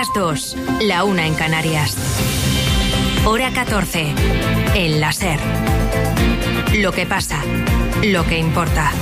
las 2, la 1 en Canarias. Hora 14, en la SER. Lo que pasa, lo que importa.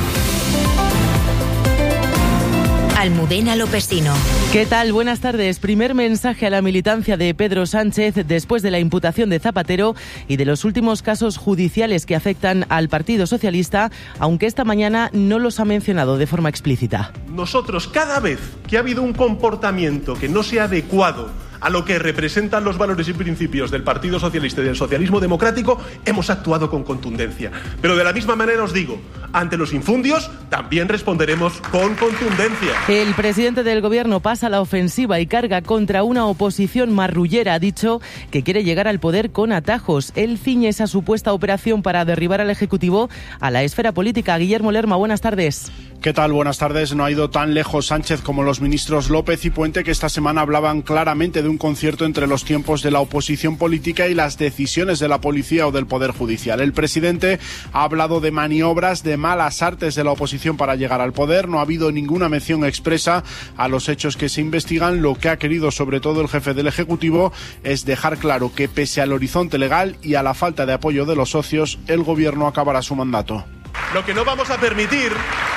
Almudena Lopesino. ¿Qué tal? Buenas tardes. Primer mensaje a la militancia de Pedro Sánchez después de la imputación de Zapatero y de los últimos casos judiciales que afectan al Partido Socialista, aunque esta mañana no los ha mencionado de forma explícita. Nosotros, cada vez que ha habido un comportamiento que no sea adecuado a lo que representan los valores y principios del Partido Socialista y del socialismo democrático, hemos actuado con contundencia. Pero de la misma manera os digo, ante los infundios también responderemos con contundencia. El presidente del Gobierno pasa a la ofensiva y carga contra una oposición marrullera. Ha dicho que quiere llegar al poder con atajos. Él ciñe esa supuesta operación para derribar al Ejecutivo a la esfera política. Guillermo Lerma, buenas tardes. ¿Qué tal? Buenas tardes. No ha ido tan lejos Sánchez como los ministros López y Puente, que esta semana hablaban claramente de un concierto entre los tiempos de la oposición política y las decisiones de la policía o del Poder Judicial. El presidente ha hablado de maniobras, de malas artes de la oposición para llegar al poder. No ha habido ninguna mención expresa a los hechos que se investigan. Lo que ha querido, sobre todo el jefe del Ejecutivo, es dejar claro que pese al horizonte legal y a la falta de apoyo de los socios, el Gobierno acabará su mandato. Lo que no vamos a permitir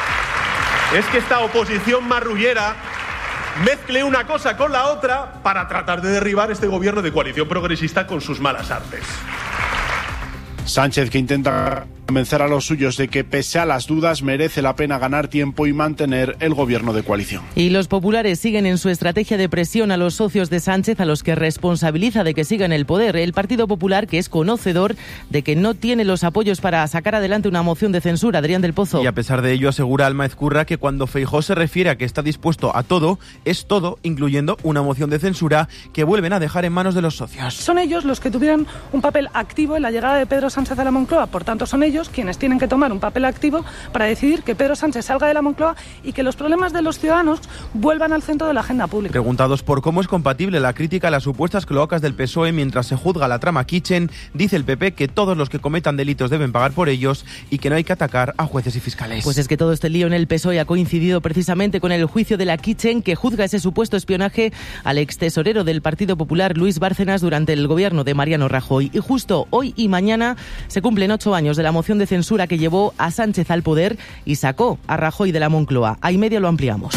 es que esta oposición marrullera mezcle una cosa con la otra para tratar de derribar este gobierno de coalición progresista con sus malas artes. Sánchez, que intenta convencer a los suyos de que pese a las dudas merece la pena ganar tiempo y mantener el gobierno de coalición. Y los populares siguen en su estrategia de presión a los socios de Sánchez, a los que responsabiliza de que sigan el poder. El Partido Popular, que es conocedor de que no tiene los apoyos para sacar adelante una moción de censura. Adrián del Pozo. Y a pesar de ello asegura Alma Ezcurra que cuando Feijóo se refiere a que está dispuesto a todo, es todo, incluyendo una moción de censura que vuelven a dejar en manos de los socios. Son ellos los que tuvieron un papel activo en la llegada de Pedro Sánchez a la Moncloa, por tanto son ellos quienes tienen que tomar un papel activo para decidir que Pedro Sánchez salga de la Moncloa y que los problemas de los ciudadanos vuelvan al centro de la agenda pública. Preguntados por cómo es compatible la crítica a las supuestas cloacas del PSOE mientras se juzga la trama Kitchen, dice el PP que todos los que cometan delitos deben pagar por ellos y que no hay que atacar a jueces y fiscales. Pues es que todo este lío en el PSOE ha coincidido precisamente con el juicio de la Kitchen, que juzga ese supuesto espionaje al extesorero del Partido Popular, Luis Bárcenas, durante el gobierno de Mariano Rajoy. Y justo hoy y mañana se cumplen 8 años de la moción de censura que llevó a Sánchez al poder y sacó a Rajoy de la Moncloa. A y media lo ampliamos.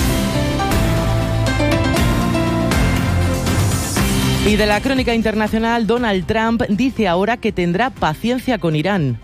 Y de la crónica internacional, Donald Trump dice ahora que tendrá paciencia con Irán.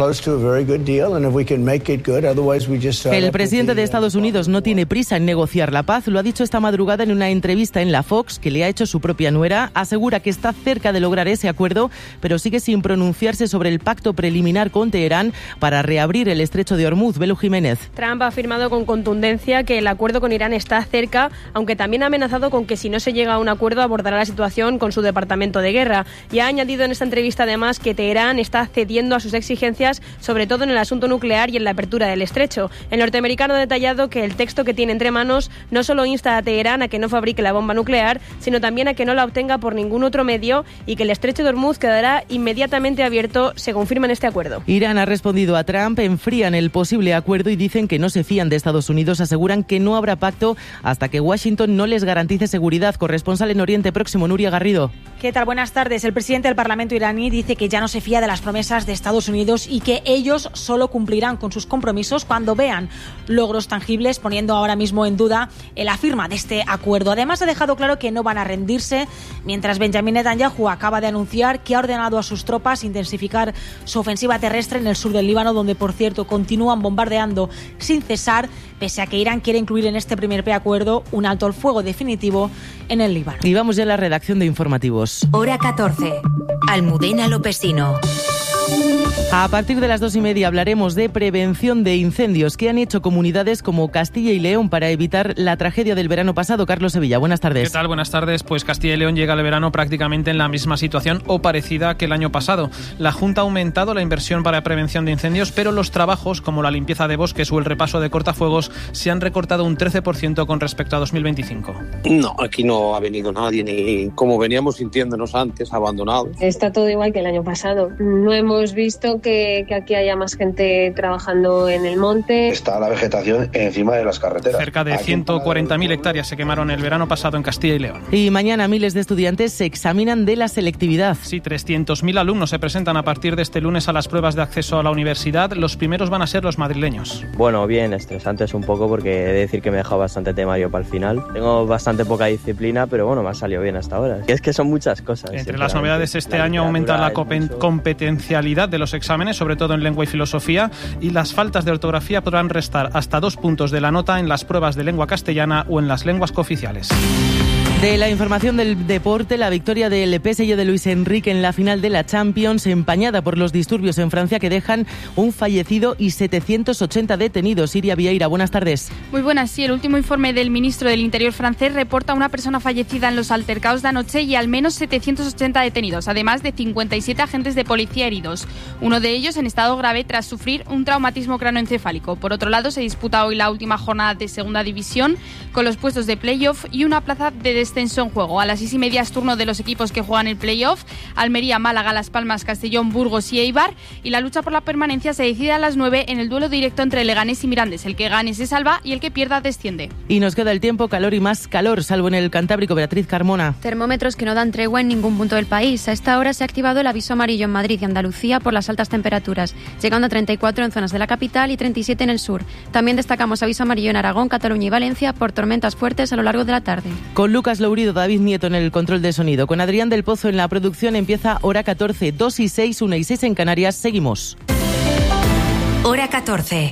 El presidente de Estados Unidos no tiene prisa en negociar la paz. Lo ha dicho esta madrugada en una entrevista en la Fox que le ha hecho su propia nuera. Asegura que está cerca de lograr ese acuerdo, pero sigue sin pronunciarse sobre el pacto preliminar con Teherán para reabrir el estrecho de Hormuz. Belu Jiménez. Trump ha afirmado con contundencia que el acuerdo con Irán está cerca, aunque también ha amenazado con que si no se llega a un acuerdo abordará la situación con su departamento de guerra. Y ha añadido en esta entrevista además que Teherán está cediendo a sus exigencias, sobre todo en el asunto nuclear y en la apertura del estrecho. El norteamericano ha detallado que el texto que tiene entre manos no solo insta a Teherán a que no fabrique la bomba nuclear, sino también a que no la obtenga por ningún otro medio y que el estrecho de Hormuz quedará inmediatamente abierto según firman este acuerdo. Irán ha respondido a Trump, enfrían el posible acuerdo y dicen que no se fían de Estados Unidos. Aseguran que no habrá pacto hasta que Washington no les garantice seguridad. Corresponsal en Oriente Próximo, Nuria Garrido. ¿Qué tal? Buenas tardes. El presidente del Parlamento iraní dice que ya no se fía de las promesas de Estados Unidos y que ellos solo cumplirán con sus compromisos cuando vean logros tangibles, poniendo ahora mismo en duda la firma de este acuerdo. Además, ha dejado claro que no van a rendirse, mientras Benjamin Netanyahu acaba de anunciar que ha ordenado a sus tropas intensificar su ofensiva terrestre en el sur del Líbano, donde, por cierto, continúan bombardeando sin cesar, pese a que Irán quiere incluir en este primer preacuerdo un alto al fuego definitivo en el Líbano. Y vamos ya a la redacción de informativos. Hora 14. Almudena Lopesino. A partir de las 2:30 hablaremos de prevención de incendios que han hecho comunidades como Castilla y León para evitar la tragedia del verano pasado. Carlos Sevilla, buenas tardes. ¿Qué tal? Buenas tardes. Pues Castilla y León llega al verano prácticamente en la misma situación o parecida que el año pasado. La Junta ha aumentado la inversión para prevención de incendios, pero los trabajos como la limpieza de bosques o el repaso de cortafuegos se han recortado un 13% con respecto a 2025. No, aquí no ha venido nadie, ni como veníamos sintiéndonos antes, abandonados. Está todo igual que el año pasado. No hemos hemos visto que aquí haya más gente trabajando en el monte. Está la vegetación encima de las carreteras. Cerca de 140.000 hectáreas se quemaron el verano pasado en Castilla y León. Y mañana miles de estudiantes se examinan de la selectividad. Sí, 300.000 alumnos se presentan a partir de este lunes a las pruebas de acceso a la universidad. Los primeros van a ser los madrileños. Bueno, bien, estresantes un poco porque he de decir que me he dejado bastante temario para el final. Tengo bastante poca disciplina, pero bueno, me ha salido bien hasta ahora. Es que son muchas cosas. Entre las novedades este año aumenta la competencialidad de los exámenes, sobre todo en lengua y filosofía, y las faltas de ortografía podrán restar hasta 2 puntos de la nota en las pruebas de lengua castellana o en las lenguas cooficiales. De la información del deporte, la victoria del PSG de Luis Enrique en la final de la Champions, empañada por los disturbios en Francia que dejan un fallecido y 780 detenidos. Iria Vieira, buenas tardes. Muy buenas, sí. El último informe del ministro del Interior francés reporta a una persona fallecida en los altercados de anoche y al menos 780 detenidos, además de 57 agentes de policía heridos. Uno de ellos en estado grave tras sufrir un traumatismo cranoencefálico. Por otro lado, se disputa hoy la última jornada de Segunda División con los puestos de playoff y una plaza de descenso en juego. A las 6:30 es turno de los equipos que juegan el playoff: Almería, Málaga, Las Palmas, Castellón, Burgos y Eibar, y la lucha por la permanencia se decide a las 9 en el duelo directo entre Leganés y Mirandés. El que gane se salva y el que pierda desciende. Y nos queda el tiempo, calor y más calor, salvo en el Cantábrico. Beatriz Carmona. Termómetros que no dan tregua en ningún punto del país. A esta hora se ha activado el aviso amarillo en Madrid y Andalucía por las altas temperaturas, llegando a 34 en zonas de la capital y 37 en el sur. También destacamos aviso amarillo en Aragón, Cataluña y Valencia por tormentas fuertes a lo largo de la tarde. Con Lucas Lourido, David Nieto en el control de sonido, con Adrián del Pozo en la producción, empieza Hora 14, 2 y 6, 1 y 6 en Canarias. Seguimos. Hora 14.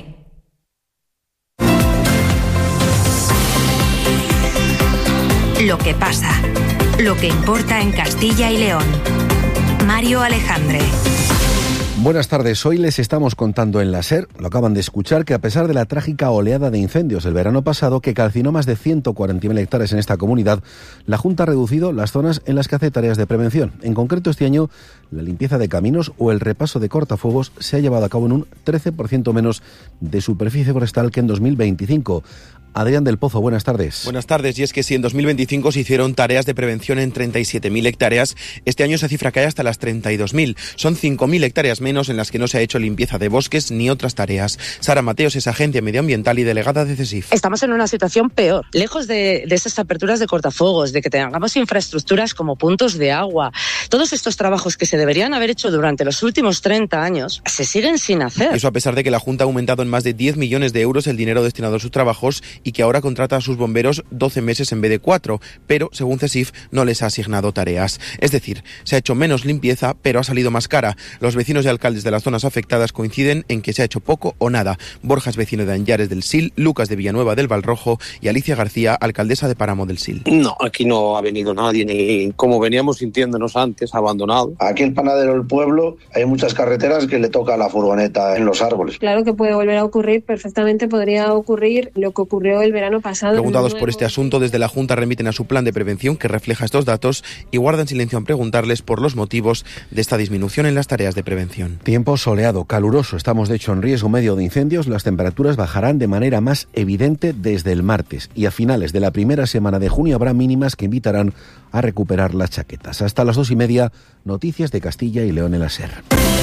Lo que pasa, lo que importa en Castilla y León. Mario Alejandre. Buenas tardes, hoy les estamos contando en la SER, lo acaban de escuchar, que a pesar de la trágica oleada de incendios del verano pasado que calcinó más de 140.000 hectáreas en esta comunidad, la Junta ha reducido las zonas en las que hace tareas de prevención. En concreto, este año, la limpieza de caminos o el repaso de cortafuegos se ha llevado a cabo en un 13% menos de superficie forestal que en 2025. Adrián del Pozo, buenas tardes. Buenas tardes, y es que si en 2025 se hicieron tareas de prevención en 37.000 hectáreas, este año esa cifra cae hasta las 32.000. Son 5.000 hectáreas menos en las que no se ha hecho limpieza de bosques ni otras tareas. Sara Mateos es agente medioambiental y delegada de CESIF. Estamos en una situación peor. Lejos de esas aperturas de cortafuegos, de que tengamos infraestructuras como puntos de agua, todos estos trabajos que se deberían haber hecho durante los últimos 30 años, se siguen sin hacer. Eso a pesar de que la Junta ha aumentado en más de 10 millones de euros el dinero destinado a sus trabajos y que ahora contrata a sus bomberos 12 meses en vez de 4, pero según CESIF no les ha asignado tareas. Es decir, se ha hecho menos limpieza, pero ha salido más cara. Los vecinos y alcaldes de las zonas afectadas coinciden en que se ha hecho poco o nada. Borja es vecino de Anllares del Sil, Lucas de Villanueva del Valrojo y Alicia García, alcaldesa de Páramo del Sil. No, aquí no ha venido nadie, ni como veníamos sintiéndonos antes, abandonado. Aquí en Panadero del Pueblo hay muchas carreteras que le toca la furgoneta en los árboles. Claro que puede volver a ocurrir, perfectamente podría ocurrir lo que ocurrió el verano pasado. Preguntados por este asunto, desde la Junta remiten a su plan de prevención que refleja estos datos y guardan silencio en preguntarles por los motivos de esta disminución en las tareas de prevención. Tiempo soleado, caluroso. Estamos de hecho en riesgo medio de incendios. Las temperaturas bajarán de manera más evidente desde el martes y a finales de la primera semana de junio habrá mínimas que invitarán a recuperar las chaquetas. Hasta las 2:30, noticias de Castilla y León en la SER.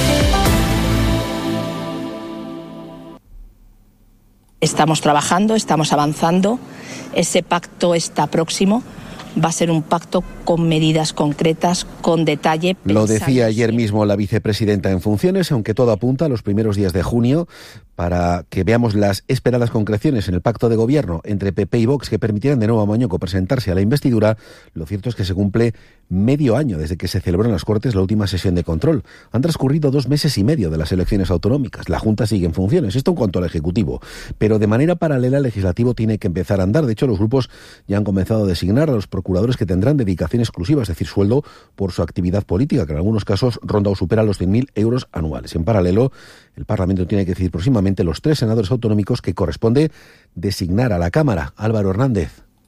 Estamos trabajando, estamos avanzando, ese pacto está próximo, va a ser un pacto con medidas concretas, con detalle. Lo decía ayer mismo la vicepresidenta en funciones, aunque todo apunta a los primeros días de junio para que veamos las esperadas concreciones en el pacto de gobierno entre PP y Vox que permitirán de nuevo a Mañueco presentarse a la investidura. Lo cierto es que se cumple medio año desde que se celebró en las Cortes la última sesión de control. Han transcurrido 2 meses y medio de las elecciones autonómicas. La Junta sigue en funciones, esto en cuanto al Ejecutivo. Pero de manera paralela el Legislativo tiene que empezar a andar. De hecho, los grupos ya han comenzado a designar a los procuradores que tendrán dedicación exclusiva, es decir, sueldo por su actividad política, que en algunos casos ronda o supera los 100.000 euros anuales. En paralelo, el Parlamento tiene que decidir próximamente los 3 senadores autonómicos que corresponde designar a la Cámara. Álvaro Hernández.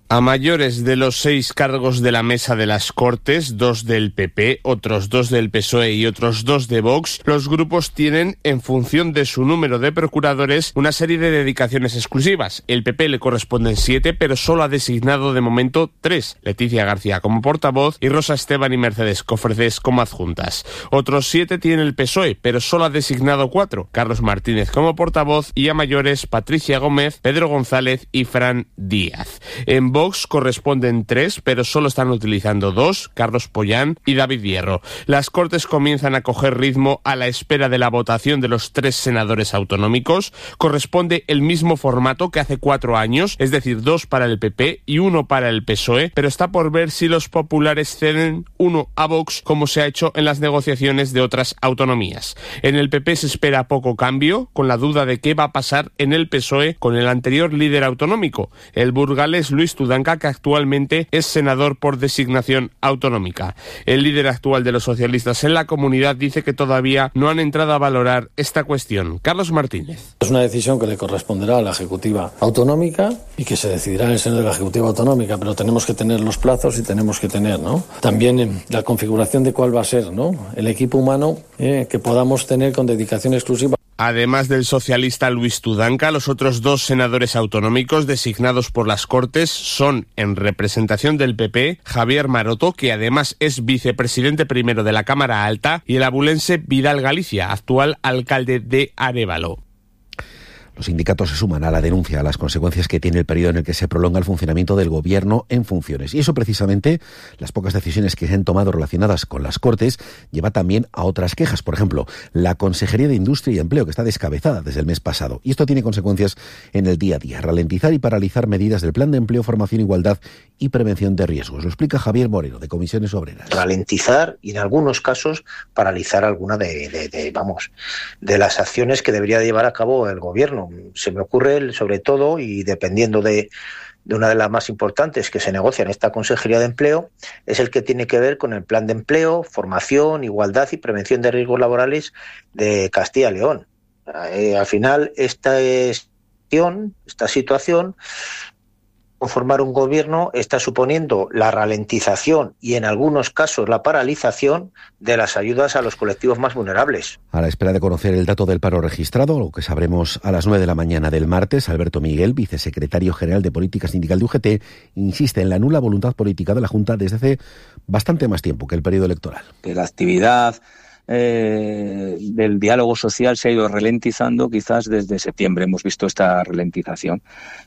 A mayores de los 6 cargos de la mesa de las Cortes, 2 del PP, otros 2 del PSOE y otros 2 de Vox, los grupos tienen, en función de su número de procuradores, una serie de dedicaciones exclusivas. El PP le corresponden 7, pero solo ha designado de momento 3. Leticia García como portavoz y Rosa Esteban y Mercedes Cofrades como adjuntas. Otros 7 tiene el PSOE, pero solo ha designado 4. Carlos Martínez como portavoz y a mayores Patricia Gómez, Pedro González y Fran Díaz. En Vox corresponden 3, pero solo están utilizando 2, Carlos Pollán y David Hierro. Las Cortes comienzan a coger ritmo a la espera de la votación de los 3 senadores autonómicos. Corresponde el mismo formato que hace 4 años, es decir, 2 para el PP y 1 para el PSOE, pero está por ver si los populares ceden 1 a Vox, como se ha hecho en las negociaciones de otras autonomías. En el PP se espera poco cambio, con la duda de qué va a pasar en el PSOE con el anterior líder autonómico, el burgalés Luis Tudanca, que actualmente es senador por designación autonómica. El líder actual de los socialistas en la comunidad dice que todavía no han entrado a valorar esta cuestión. Carlos Martínez. Es una decisión que le corresponderá a la Ejecutiva Autonómica y que se decidirá en el seno de la Ejecutiva Autonómica, pero tenemos que tener los plazos y tenemos que tener, ¿no?, también la configuración de cuál va a ser, ¿no?, el equipo humano que podamos tener con dedicación exclusiva. Además del socialista Luis Tudanca, los otros 2 senadores autonómicos designados por las Cortes son, en representación del PP, Javier Maroto, que además es vicepresidente primero de la Cámara Alta, y el abulense Vidal Galicia, actual alcalde de Arévalo. Los sindicatos se suman a la denuncia a las consecuencias que tiene el periodo en el que se prolonga el funcionamiento del Gobierno en funciones. Y eso precisamente, las pocas decisiones que se han tomado relacionadas con las Cortes, lleva también a otras quejas. Por ejemplo, la Consejería de Industria y Empleo, que está descabezada desde el mes pasado. Y esto tiene consecuencias en el día a día. Ralentizar y paralizar medidas del Plan de Empleo, Formación, Igualdad y Prevención de Riesgos. Lo explica Javier Moreno, de Comisiones Obreras. Ralentizar y, en algunos casos, paralizar alguna de las acciones que debería llevar a cabo el Gobierno. Se me ocurre, sobre todo, y dependiendo de una de las más importantes que se negocia en esta Consejería de Empleo, es el que tiene que ver con el Plan de Empleo, Formación, Igualdad y Prevención de Riesgos Laborales de Castilla y León. Al final, esta situación, conformar un gobierno, está suponiendo la ralentización y, en algunos casos, la paralización de las ayudas a los colectivos más vulnerables. A la espera de conocer el dato del paro registrado, lo que sabremos a las 9 de la mañana del martes, Alberto Miguel, vicesecretario general de Política Sindical de UGT, insiste en la nula voluntad política de la Junta desde hace bastante más tiempo que el periodo electoral. Que la actividad del diálogo social se ha ido ralentizando quizás desde septiembre. Hemos visto esta ralentización.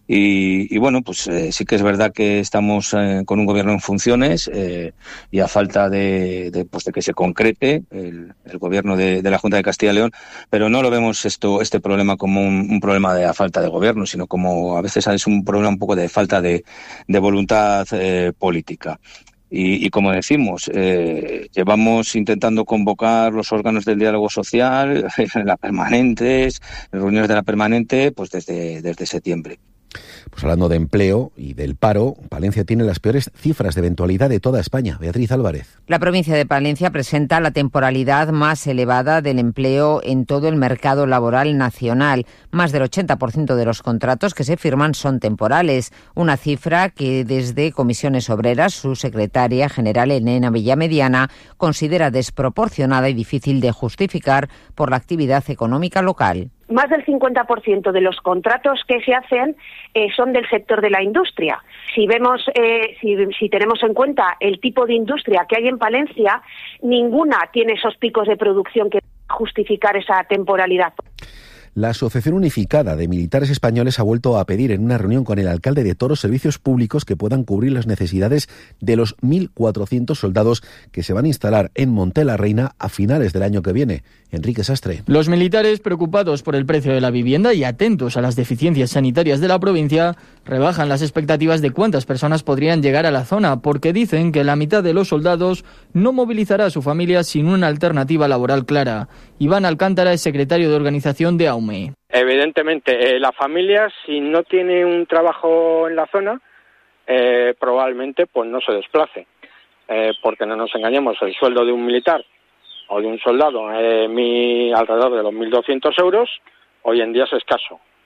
Y bueno, pues sí que es verdad que estamos con un gobierno en funciones y a falta de que se concrete el gobierno de la Junta de Castilla y León, pero no lo vemos este problema como un problema de falta de gobierno, sino como a veces es un problema un poco de falta de voluntad política. Y como decimos, llevamos intentando convocar los órganos del diálogo social, las permanentes, reuniones de la permanente, pues desde septiembre. Pues hablando de empleo y del paro, Palencia tiene las peores cifras de eventualidad de toda España. Beatriz Álvarez. La provincia de Palencia presenta la temporalidad más elevada del empleo en todo el mercado laboral nacional. Más del 80% de los contratos que se firman son temporales, una cifra que desde Comisiones Obreras, su secretaria general Elena Villamediana, considera desproporcionada y difícil de justificar por la actividad económica local. Más del 50% de los contratos que se hacen son del sector de la industria. Si vemos, si tenemos en cuenta el tipo de industria que hay en Palencia, ninguna tiene esos picos de producción que justificar esa temporalidad. La Asociación Unificada de Militares Españoles ha vuelto a pedir en una reunión con el alcalde de Toro servicios públicos que puedan cubrir las necesidades de los 1.400 soldados que se van a instalar en Monte la Reina a finales del año que viene. Enrique Sastre. Los militares, preocupados por el precio de la vivienda y atentos a las deficiencias sanitarias de la provincia, rebajan las expectativas de cuántas personas podrían llegar a la zona, porque dicen que la mitad de los soldados no movilizará a su familia sin una alternativa laboral clara. Iván Alcántara es secretario de organización de AUME. Evidentemente, la familia, si no tiene un trabajo en la zona, probablemente pues no se desplace, porque no nos engañemos, el sueldo de un militar o de un soldado alrededor de los 1.200 euros, hoy en día es escaso.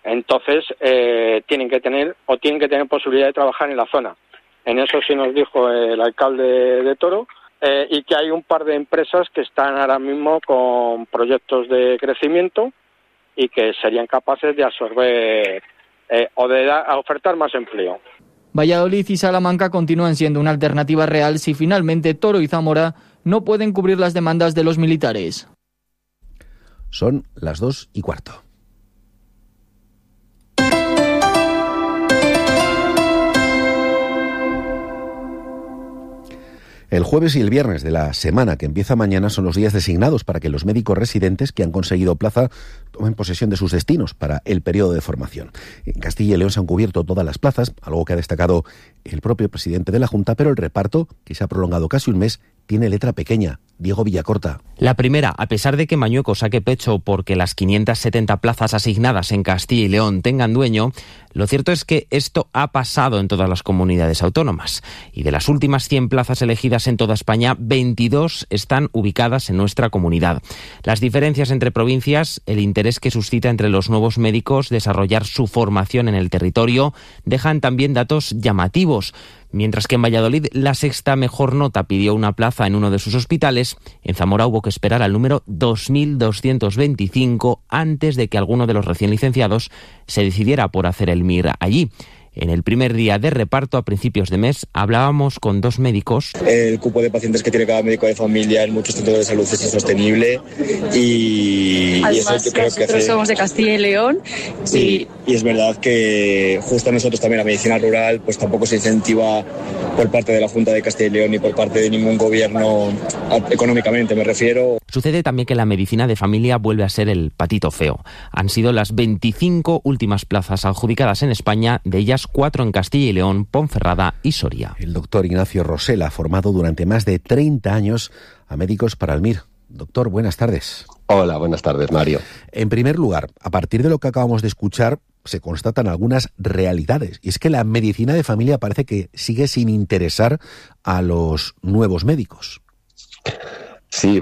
Entonces, tienen que tener posibilidad de trabajar en la zona. En eso sí nos dijo el alcalde de Toro, y que hay un par de empresas que están ahora mismo con proyectos de crecimiento y que serían capaces de absorber o de ofertar más empleo. Valladolid y Salamanca continúan siendo una alternativa real si finalmente Toro y Zamora no pueden cubrir las demandas de los militares. Son las 2:15. El jueves y el viernes de la semana que empieza mañana son los días designados para que los médicos residentes que han conseguido plaza tomen posesión de sus destinos para el periodo de formación. En Castilla y León se han cubierto todas las plazas, algo que ha destacado el propio presidente de la Junta, pero el reparto, que se ha prolongado casi un mes, tiene letra pequeña. Diego Villacorta. La primera, a pesar de que Mañueco saque pecho porque las 570 plazas asignadas en Castilla y León tengan dueño, lo cierto es que esto ha pasado en todas las comunidades autónomas. Y de las últimas 100 plazas elegidas en toda España, 22 están ubicadas en nuestra comunidad. Las diferencias entre provincias, el interés que suscita entre los nuevos médicos desarrollar su formación en el territorio, dejan también datos llamativos. Mientras que en Valladolid la sexta mejor nota pidió una plaza en uno de sus hospitales, en Zamora hubo que esperar al número 2225 antes de que alguno de los recién licenciados se decidiera por hacer el MIR allí. En el primer día de reparto, a principios de mes, hablábamos con 2 médicos. El cupo de pacientes que tiene cada médico de familia en muchos centros de salud es insostenible y eso yo creo que nosotros somos de Castilla y León. Sí, y es verdad que justo a nosotros también la medicina rural pues tampoco se incentiva por parte de la Junta de Castilla y León ni por parte de ningún gobierno, económicamente me refiero. Sucede también que la medicina de familia vuelve a ser el patito feo. Han sido las 25 últimas plazas adjudicadas en España, de ellas 4 en Castilla y León, Ponferrada y Soria. El doctor Ignacio Rosell ha formado durante más de 30 años a médicos para el MIR. Doctor, buenas tardes. Hola, buenas tardes, Mario. En primer lugar, a partir de lo que acabamos de escuchar, se constatan algunas realidades. Y es que la medicina de familia parece que sigue sin interesar a los nuevos médicos. Sí,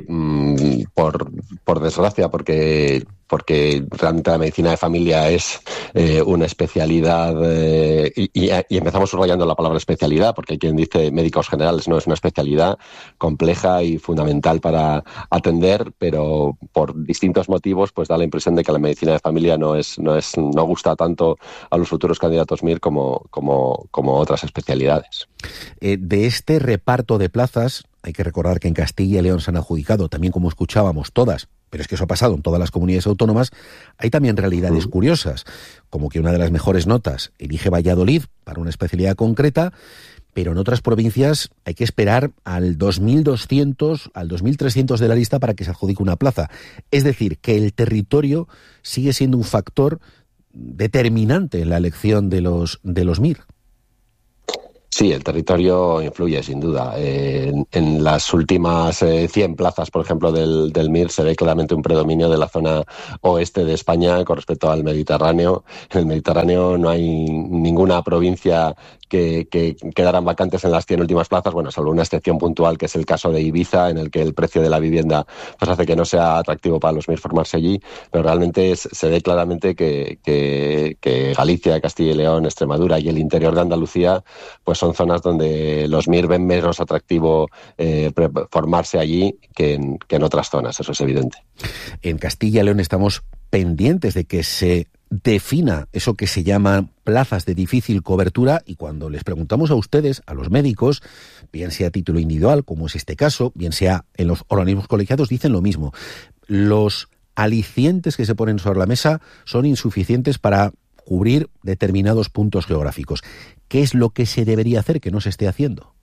por desgracia, porque realmente la medicina de familia es una especialidad y empezamos subrayando la palabra especialidad, porque hay quien dice médicos generales, no, es una especialidad compleja y fundamental para atender, pero por distintos motivos pues da la impresión de que la medicina de familia no gusta tanto a los futuros candidatos MIR como otras especialidades. De este reparto de plazas, hay que recordar que en Castilla y León se han adjudicado, también como escuchábamos, todas, pero es que eso ha pasado en todas las comunidades autónomas. Hay también realidades curiosas, como que una de las mejores notas elige Valladolid para una especialidad concreta, pero en otras provincias hay que esperar al 2200, al 2300 de la lista para que se adjudique una plaza. Es decir, que el territorio sigue siendo un factor determinante en la elección de los MIR. Sí, el territorio influye, sin duda. En las últimas 100 plazas, por ejemplo, del MIR, se ve claramente un predominio de la zona oeste de España con respecto al Mediterráneo. En el Mediterráneo no hay ninguna provincia que quedaran vacantes en las 100 últimas plazas, bueno, salvo una excepción puntual, que es el caso de Ibiza, en el que el precio de la vivienda pues hace que no sea atractivo para los MIR formarse allí, pero realmente se ve claramente que Galicia, Castilla y León, Extremadura y el interior de Andalucía pues son zonas donde los MIR ven menos atractivo formarse allí que en otras zonas, eso es evidente. En Castilla y León estamos pendientes de que se defina eso que se llama plazas de difícil cobertura, y cuando les preguntamos a ustedes, a los médicos, bien sea a título individual, como es este caso, bien sea en los organismos colegiados, dicen lo mismo. Los alicientes que se ponen sobre la mesa son insuficientes para cubrir determinados puntos geográficos. ¿Qué es lo que se debería hacer que no se esté haciendo?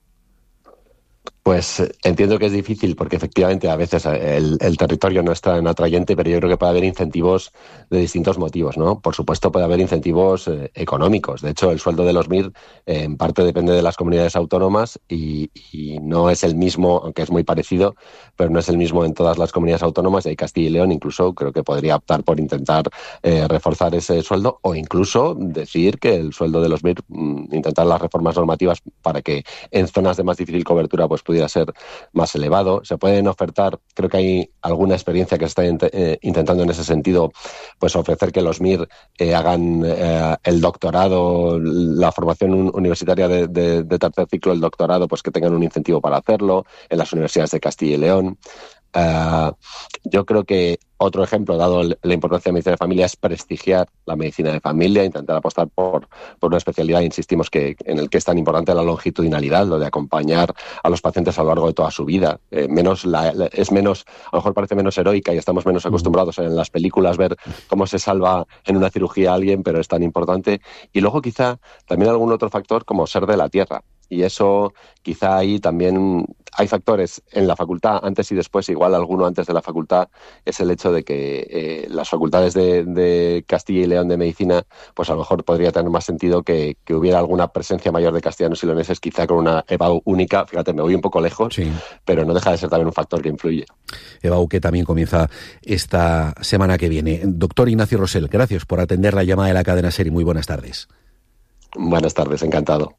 Pues entiendo que es difícil porque efectivamente a veces el territorio no es tan atrayente, pero yo creo que puede haber incentivos de distintos motivos, ¿no? Por supuesto puede haber incentivos económicos. De hecho, el sueldo de los MIR en parte depende de las comunidades autónomas y no es el mismo, aunque es muy parecido, pero no es el mismo en todas las comunidades autónomas. Y Castilla y León incluso creo que podría optar por intentar reforzar ese sueldo, o incluso decir que el sueldo de los MIR, intentar las reformas normativas para que en zonas de más difícil cobertura pues pudiera ser más elevado. Se pueden ofertar, creo que hay alguna experiencia que se está intentando en ese sentido, pues ofrecer que los MIR hagan el doctorado, la formación universitaria de tercer ciclo, el doctorado, pues que tengan un incentivo para hacerlo en las universidades de Castilla y León. Yo creo que otro ejemplo, dado la importancia de la medicina de familia, es prestigiar la medicina de familia, intentar apostar por una especialidad, insistimos, en el que es tan importante la longitudinalidad, lo de acompañar a los pacientes a lo largo de toda su vida. Es menos, a lo mejor parece menos heroica y estamos menos acostumbrados en las películas ver cómo se salva en una cirugía a alguien, pero es tan importante. Y luego quizá también algún otro factor como ser de la tierra. Y eso quizá ahí también hay factores en la facultad, antes y después, igual alguno antes de la facultad, es el hecho de que las facultades de Castilla y León de Medicina, pues a lo mejor podría tener más sentido que hubiera alguna presencia mayor de castellanos y leoneses, quizá con una EBAU única. Fíjate, me voy un poco lejos, sí, pero no deja de ser también un factor que influye. EBAU que también comienza esta semana que viene. Doctor Ignacio Rosell, gracias por atender la llamada de la cadena SER y muy buenas tardes. Buenas tardes, encantado.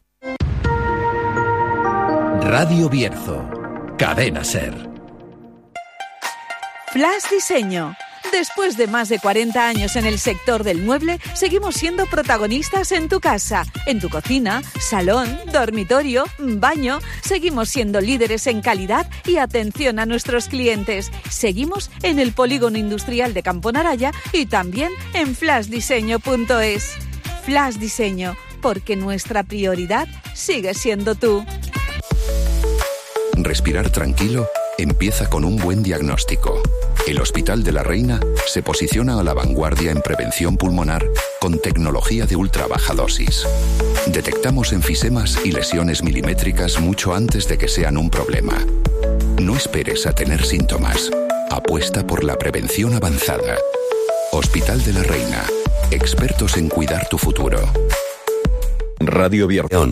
Radio Bierzo, Cadena SER. Flash Diseño. Después de más de 40 años en el sector del mueble, seguimos siendo protagonistas en tu casa, en tu cocina, salón, dormitorio, baño. Seguimos siendo líderes en calidad y atención a nuestros clientes. Seguimos en el Polígono Industrial de Camponaraya y también en flashdiseño.es. Flash Diseño, porque nuestra prioridad sigue siendo tú. Respirar tranquilo empieza con un buen diagnóstico. El Hospital de la Reina se posiciona a la vanguardia en prevención pulmonar con tecnología de ultra baja dosis. Detectamos enfisemas y lesiones milimétricas mucho antes de que sean un problema. No esperes a tener síntomas. Apuesta por la prevención avanzada. Hospital de la Reina. Expertos en cuidar tu futuro. Radio Bierzo.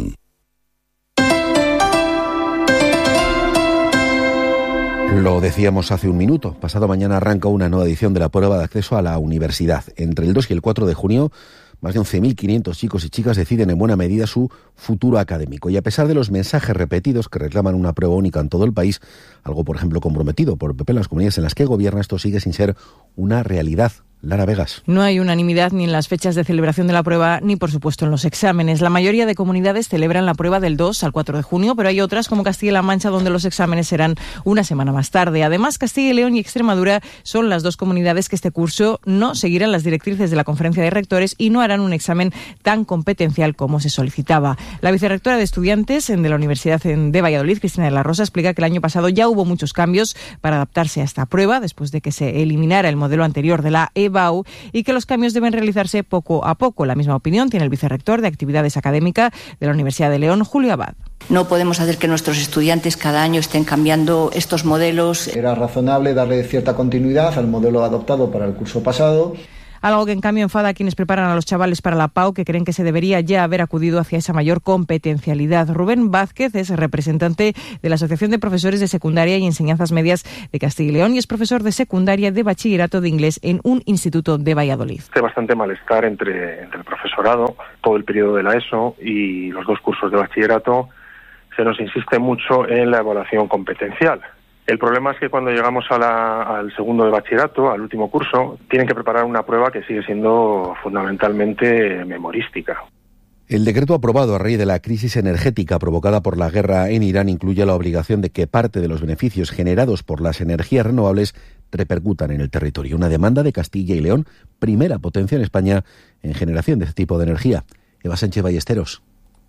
Lo decíamos hace un minuto. Pasado mañana arranca una nueva edición de la prueba de acceso a la universidad. Entre el 2 y el 4 de junio, más de 11.500 chicos y chicas deciden en buena medida su futuro académico. Y a pesar de los mensajes repetidos que reclaman una prueba única en todo el país, algo, por ejemplo, comprometido por el PP en las comunidades en las que gobierna, esto sigue sin ser una realidad. Lara Vegas. No hay unanimidad ni en las fechas de celebración de la prueba ni, por supuesto, en los exámenes. La mayoría de comunidades celebran la prueba del 2 al 4 de junio, pero hay otras, como Castilla-La Mancha, donde los exámenes serán una semana más tarde. Además, Castilla y León y Extremadura son las dos comunidades que este curso no seguirán las directrices de la Conferencia de Rectores y no harán un examen tan competencial como se solicitaba. La vicerrectora de Estudiantes de la Universidad de Valladolid, Cristina de la Rosa, explica que el año pasado ya hubo muchos cambios para adaptarse a esta prueba, después de que se eliminara el modelo anterior de la EBAU, y que los cambios deben realizarse poco a poco. La misma opinión tiene el vicerrector de Actividades Académicas de la Universidad de León, Julio Abad. No podemos hacer que nuestros estudiantes cada año estén cambiando estos modelos. Era razonable darle cierta continuidad al modelo adoptado para el curso pasado. Algo que en cambio enfada a quienes preparan a los chavales para la PAU, que creen que se debería ya haber acudido hacia esa mayor competencialidad. Rubén Vázquez es representante de la Asociación de Profesores de Secundaria y Enseñanzas Medias de Castilla y León y es profesor de secundaria de bachillerato de inglés en un instituto de Valladolid. Hay bastante malestar entre el profesorado, todo el periodo de la ESO y los dos cursos de bachillerato. Se nos insiste mucho en la evaluación competencial. El problema es que cuando llegamos al segundo de bachillerato, al último curso, tienen que preparar una prueba que sigue siendo fundamentalmente memorística. El decreto aprobado a raíz de la crisis energética provocada por la guerra en Irán incluye la obligación de que parte de los beneficios generados por las energías renovables repercutan en el territorio. Una demanda de Castilla y León, primera potencia en España en generación de este tipo de energía. Eva Sánchez Ballesteros.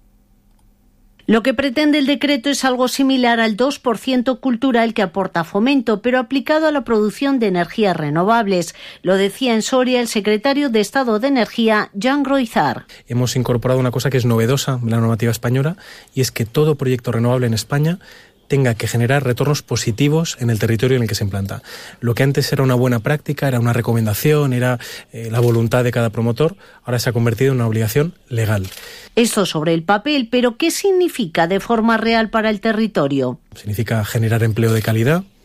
Lo que pretende el decreto es algo similar al 2% cultural que aporta Fomento, pero aplicado a la producción de energías renovables. Lo decía en Soria el secretario de Estado de Energía, Jean Groizar. Hemos incorporado una cosa que es novedosa en la normativa española y es que todo proyecto renovable en España tenga que generar retornos positivos en el territorio en el que se implanta. Lo que antes era una buena práctica, era una recomendación, era la voluntad de cada promotor, ahora se ha convertido en una obligación legal. Esto sobre el papel, pero ¿qué significa de forma real para el territorio? Significa generar empleo de calidad,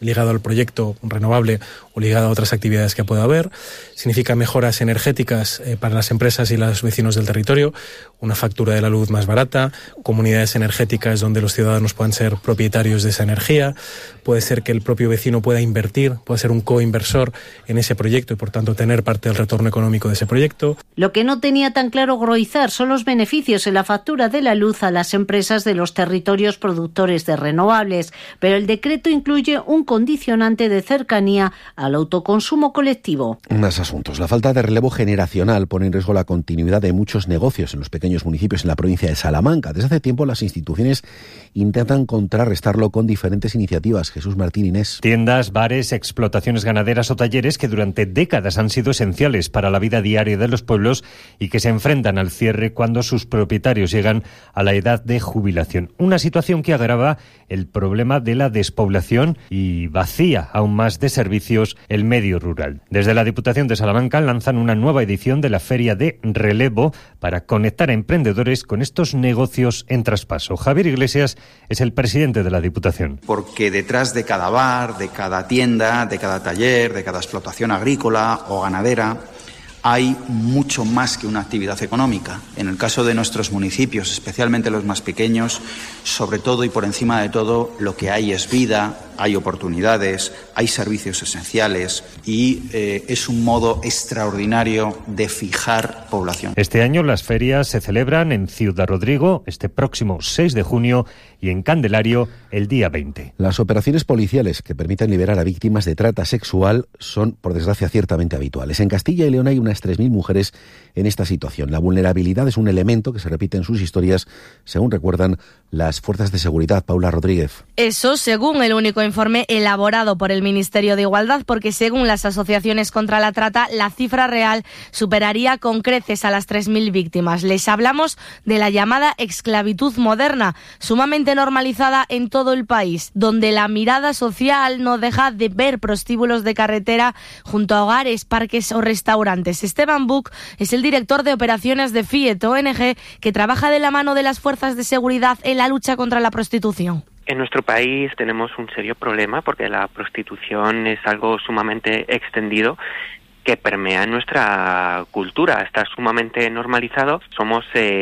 ligado al proyecto renovable o ligado a otras actividades que pueda haber. Significa mejoras energéticas para las empresas y los vecinos del territorio, una factura de la luz más barata, comunidades energéticas donde los ciudadanos puedan ser propietarios de esa energía. Puede ser que el propio vecino pueda invertir, pueda ser un coinversor en ese proyecto y por tanto tener parte del retorno económico de ese proyecto. Lo que no tenía tan claro Groizar son los beneficios en la factura de la luz a las empresas de los territorios productores de renovables, pero el decreto incluye un condicionante de cercanía al autoconsumo colectivo. Más asuntos. La falta de relevo generacional pone en riesgo la continuidad de muchos negocios en los pequeños municipios en la provincia de Salamanca. Desde hace tiempo las instituciones intentan contrarrestarlo con diferentes iniciativas. Jesús Martín, Inés. Tiendas, bares, explotaciones ganaderas o talleres que durante décadas han sido esenciales para la vida diaria de los pueblos y que se enfrentan al cierre cuando sus propietarios llegan a la edad de jubilación. Una situación que agrava el problema de la despoblación y vacía aún más de servicios el medio rural. Desde la Diputación de Salamanca lanzan una nueva edición de la Feria de Relevo para conectar a emprendedores con estos negocios en traspaso. Javier Iglesias es el presidente de la Diputación. Porque detrás de cada bar, de cada tienda, de cada taller, de cada explotación agrícola o ganadera, hay mucho más que una actividad económica. En el caso de nuestros municipios, especialmente los más pequeños, sobre todo y por encima de todo, lo que hay es vida, hay oportunidades, hay servicios esenciales y es un modo extraordinario de fijar población. Este año las ferias se celebran en Ciudad Rodrigo este próximo 6 de junio y en Candelario el día 20. Las operaciones policiales que permiten liberar a víctimas de trata sexual son, por desgracia, ciertamente habituales. En Castilla y León hay unas 3.000 mujeres en esta situación. La vulnerabilidad es un elemento que se repite en sus historias, según recuerdan las fuerzas de seguridad. Paula Rodríguez. Eso según el único informe elaborado por el Ministerio de Igualdad, porque según las asociaciones contra la trata, la cifra real superaría con creces a las 3.000 víctimas. Les hablamos de la llamada esclavitud moderna, sumamente normalizada en todo el país, donde la mirada social no deja de ver prostíbulos de carretera junto a hogares, parques o restaurantes. Esteban Buch es el director de operaciones de FIET, ONG, que trabaja de la mano de las fuerzas de seguridad en la lucha contra la prostitución. En nuestro país tenemos un serio problema porque la prostitución es algo sumamente extendido que permea en nuestra cultura, está sumamente normalizado. Somos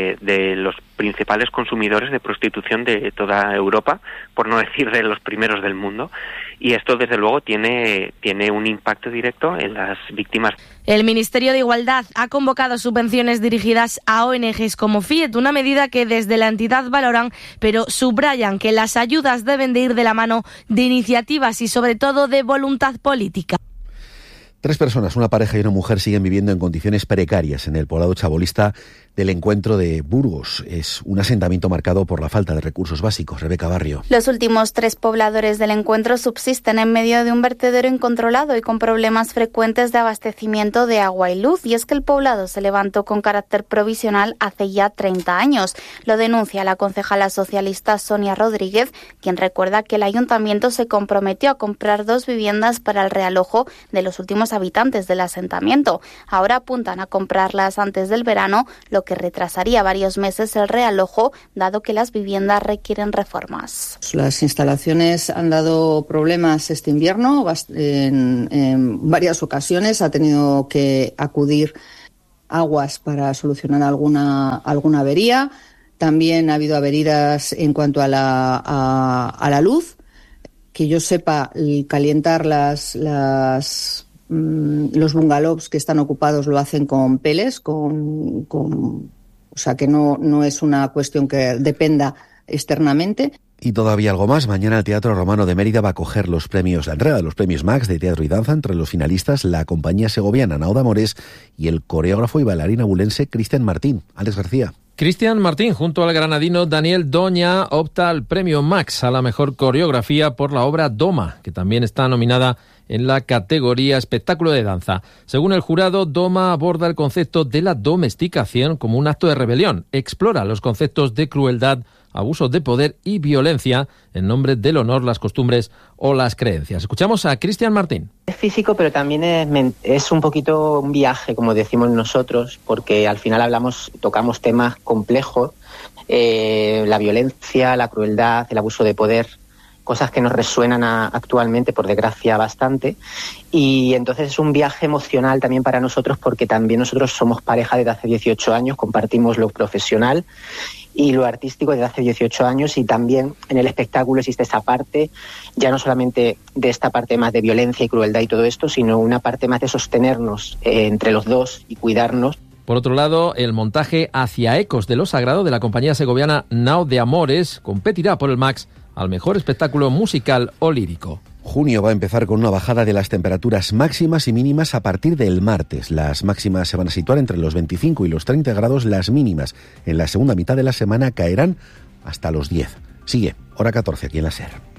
de los principales consumidores de prostitución de toda Europa, por no decir de los primeros del mundo, y esto desde luego tiene un impacto directo en las víctimas. El Ministerio de Igualdad ha convocado subvenciones dirigidas a ONGs como FIET, una medida que desde la entidad valoran, pero subrayan que las ayudas deben de ir de la mano de iniciativas y sobre todo de voluntad política. 3 personas, una pareja y una mujer, siguen viviendo en condiciones precarias en el poblado chabolista del Encuentro de Burgos. Es un asentamiento marcado por la falta de recursos básicos. Rebeca Barrio. Los últimos 3 pobladores del Encuentro subsisten en medio de un vertedero incontrolado y con problemas frecuentes de abastecimiento de agua y luz. Y es que el poblado se levantó con carácter provisional hace ya 30 años. Lo denuncia la concejala socialista Sonia Rodríguez, quien recuerda que el ayuntamiento se comprometió a comprar 2 viviendas para el realojo de los últimos habitantes del asentamiento. Ahora apuntan a comprarlas antes del verano, lo que retrasaría varios meses el realojo, dado que las viviendas requieren reformas. Las instalaciones han dado problemas este invierno en varias ocasiones. Ha tenido que acudir Aguas para solucionar alguna avería. También ha habido averías en cuanto a la luz. Que yo sepa, calentar los bungalows que están ocupados lo hacen con peles, o sea que no es una cuestión que dependa externamente. Y todavía algo más. Mañana el Teatro Romano de Mérida va a acoger la entrega de los premios Max de Teatro y Danza. Entre los finalistas, la compañía segoviana Nauda Morés y el coreógrafo y bailarín abulense Cristian Martín. Alex García. Cristian Martín, junto al granadino Daniel Doña, opta al premio Max a la mejor coreografía por la obra Doma, que también está nominada en la categoría espectáculo de danza. Según el jurado, Doma aborda el concepto de la domesticación como un acto de rebelión. Explora los conceptos de crueldad, abuso de poder y violencia en nombre del honor, las costumbres o las creencias. Escuchamos a Cristian Martín. Es físico, pero también es un poquito un viaje, como decimos nosotros, porque al final tocamos temas complejos, la violencia, la crueldad, el abuso de poder, cosas que nos resuenan actualmente, por desgracia, bastante. Y entonces es un viaje emocional también para nosotros, porque también nosotros somos pareja desde hace 18 años, compartimos lo profesional y lo artístico desde hace 18 años, y también en el espectáculo existe esa parte, ya no solamente de esta parte más de violencia y crueldad y todo esto, sino una parte más de sostenernos entre los dos y cuidarnos. Por otro lado, el montaje Hacia Ecos de lo Sagrado de la compañía segoviana Nao de Amores competirá por el Max al mejor espectáculo musical o lírico. Junio va a empezar con una bajada de las temperaturas máximas y mínimas a partir del martes. Las máximas se van a situar entre los 25 y los 30 grados, las mínimas en la segunda mitad de la semana caerán hasta los 10. Sigue, hora 14 aquí en la SER.